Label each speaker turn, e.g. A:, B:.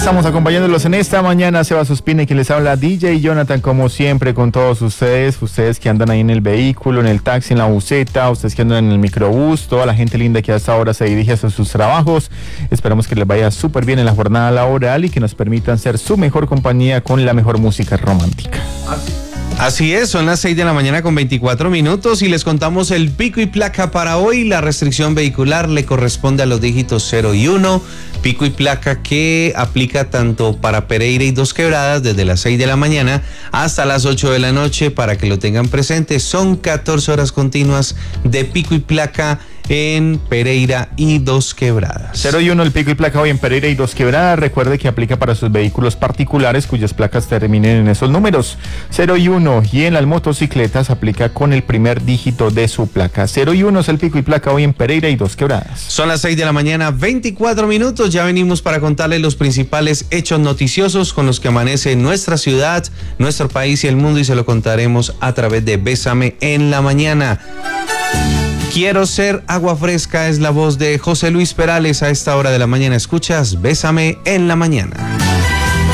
A: Estamos acompañándolos en esta mañana. Sebas Ospina, quien les habla, DJ Jonathan, como siempre, con todos ustedes que andan ahí en el vehículo, en el taxi, en la buseta, ustedes que andan en el microbús, toda la gente linda que hasta ahora se dirige hacia sus trabajos. Esperamos que les vaya súper bien en la jornada laboral y que nos permitan ser su mejor compañía con la mejor música romántica.
B: Así es, son las 6 de la mañana con 24 minutos y les contamos el pico y placa para hoy. La restricción vehicular le corresponde a los dígitos 0 y 1. Pico y placa que aplica tanto para Pereira y Dos Quebradas desde las 6 de la mañana hasta las 8 de la noche. Para que lo tengan presente, son 14 horas continuas de pico y placa en Pereira y Dos Quebradas.
A: 0 y 1 el pico y placa hoy en Pereira y Dos Quebradas. Recuerde que aplica para sus vehículos particulares cuyas placas terminen en esos números. 0 y 1. Y en las motocicletas aplica con el primer dígito de su placa. 0 y 1 es el pico y placa hoy en Pereira y Dos Quebradas.
B: Son las 6 de la mañana, 24 minutos. Ya venimos para contarles los principales hechos noticiosos con los que amanece nuestra ciudad, nuestro país y el mundo, y se lo contaremos a través de Bésame en la Mañana. Quiero ser agua fresca es la voz de José Luis Perales a esta hora de la mañana. Escuchas Bésame en la Mañana.